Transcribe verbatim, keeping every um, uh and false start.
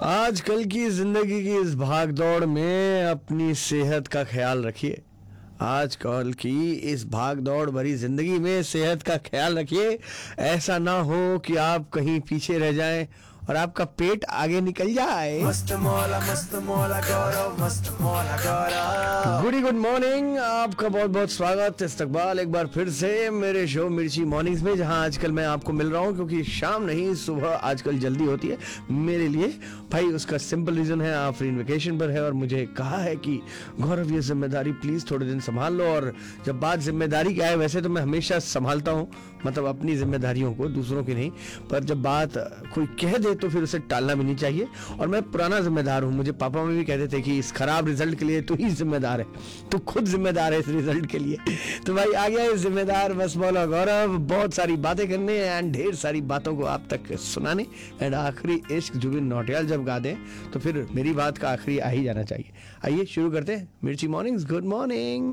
आजकल की जिंदगी की इस भाग दौड़ में अपनी सेहत का ख्याल रखिए। आजकल की इस भाग दौड़ भरी जिंदगी में सेहत का ख्याल रखिए। ऐसा ना हो कि आप कहीं पीछे रह जाएं और आपका पेट आगे निकल जाए। मस्त मौला मस्त मौला गौरव मस्त मौला गौरव। गुड गुड मॉर्निंग, आपका बहुत बहुत स्वागत, इस्तकबाल एक बार फिर से मेरे शो मिर्ची मॉर्निंग्स में, जहां आजकल मैं आपको मिल रहा हूं क्योंकि शाम नहीं सुबह आजकल जल्दी होती है मेरे लिए। भाई उसका सिंपल रीजन है, आफरीन वेकेशन पर है और मुझे कहा है कि गौरव ये जिम्मेदारी प्लीज थोड़े दिन संभाल लो। और जब बात जिम्मेदारी की आए, वैसे तो मैं हमेशा संभालता हूँ, मतलब अपनी जिम्मेदारियों को, दूसरों की नहीं, पर जब बात कोई कह दे तो फिर उसे टालना भी नहीं चाहिए। और मैं पुराना जिम्मेदार हूँ, मुझे पापा में भी कहते थे कि इस खराब रिजल्ट के लिए तू ही जिम्मेदार है, तू खुद जिम्मेदार है इस रिजल्ट के लिए। तो भाई आ गया इस जिम्मेदार बस मौला गौरव, बहुत सारी बातें करने एंड ढेर सारी बातों को आप तक सुनाने एंड आखिरी इश्क जुबिन नौटियाल जब गा दें तो फिर मेरी बात का आखिरी आ ही जाना चाहिए। आइए शुरू करते हैं मिर्ची मॉर्निंग्स। Good morning.